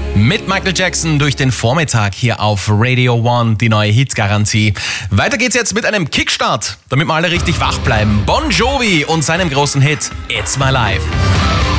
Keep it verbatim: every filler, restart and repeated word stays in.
Mit Michael Jackson durch den Vormittag hier auf Radio One, die neue Hitgarantie. Weiter geht's jetzt mit einem Kickstart, damit wir alle richtig wach bleiben. Bon Jovi und seinem großen Hit It's My Life.